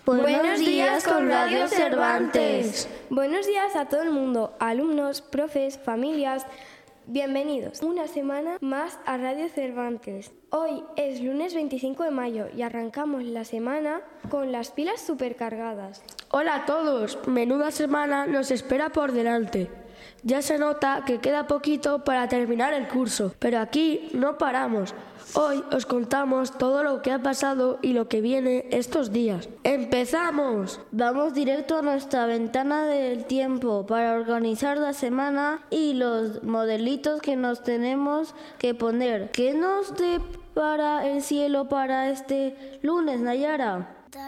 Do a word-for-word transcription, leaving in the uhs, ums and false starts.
Buenos días con Radio Cervantes. Buenos días a todo el mundo, alumnos, profes, familias. Bienvenidos una semana más a Radio Cervantes. Hoy es lunes veinticinco de mayo y arrancamos la semana con las pilas supercargadas. Hola a todos, menuda semana nos espera por delante. Ya se nota que queda poquito para terminar el curso, pero aquí no paramos. Hoy os contamos todo lo que ha pasado y lo que viene estos días. ¡Empezamos! Vamos directo a nuestra ventana del tiempo para organizar la semana y los modelitos que nos tenemos que poner. ¿Qué nos depara el cielo para este lunes, Nayara?